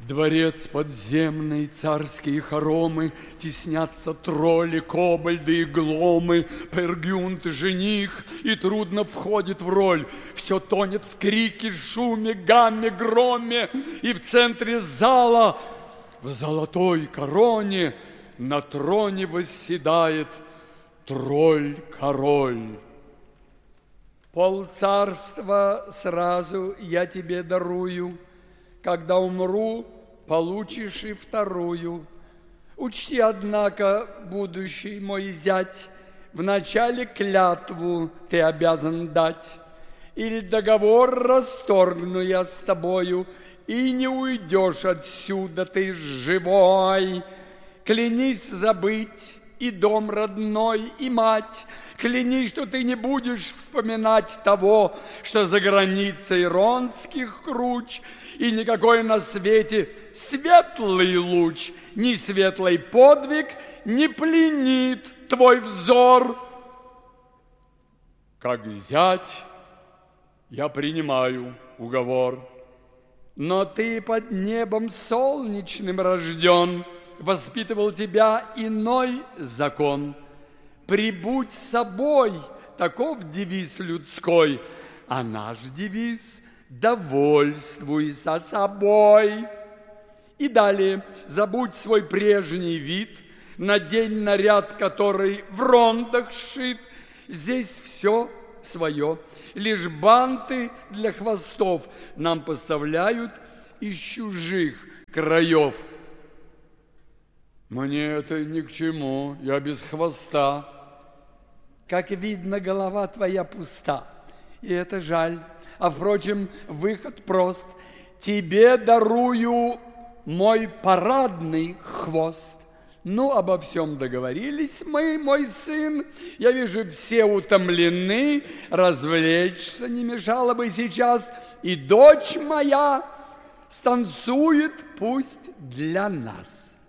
Дворец подземный, царские хоромы, теснятся тролли, кобальды и гломы, Пергюнт, жених, и трудно входит в роль. Все тонет в крике, шуме, гамме, громе, и в центре зала, в золотой короне, на троне восседает тролль-король. Полцарства сразу я тебе дарую, когда умру, получишь и вторую. Учти, однако, будущий мой зять, вначале клятву ты обязан дать, или договор расторгну я с тобою, и не уйдешь отсюда ты живой. Клянись забыть и дом родной, и мать. Клянись, что ты не будешь вспоминать того, что за границей ронских круч, и никакой на свете светлый луч, ни светлый подвиг не пленит твой взор. Как зять я принимаю уговор, но ты под небом солнечным рожден, воспитывал тебя иной закон. Прибудь собой, таков девиз людской, а наш девиз – довольствуйся собой. И далее забудь свой прежний вид, надень наряд, который в рондах сшит. Здесь все свое, лишь банты для хвостов нам поставляют из чужих краев. Мне это ни к чему, я без хвоста. Как видно, голова твоя пуста, и это жаль. А, впрочем, выход прост. Тебе дарую мой парадный хвост. Ну, обо всем договорились мы, мой сын. Я вижу, все утомлены. Развлечься не мешало бы сейчас. И дочь моя станцует пусть для нас.